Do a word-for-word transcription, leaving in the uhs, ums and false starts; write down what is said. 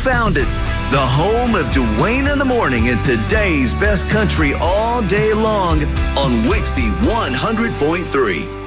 found it. The home of Dwayne in the Morning and today's best country all day long on Wixie one hundred point three.